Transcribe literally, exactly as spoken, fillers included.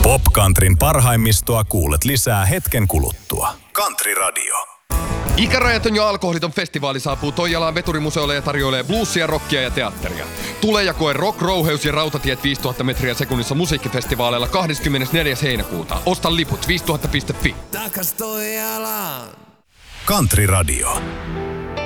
Popcountryn parhaimmistoa kuulet lisää hetken kuluttua. Country Radio. Ikärajaton ja alkoholiton festivaali saapuu Toijalaan veturimuseolle ja tarjoilee bluesia, rockia ja teatteria. Tule ja koe Rock, Rouheus ja Rautatiet viisituhatta metriä sekunnissa musiikkifestivaaleilla kahdeskymmenesneljäs heinäkuuta. Osta liput viisituhatta piste fi. Country Radio.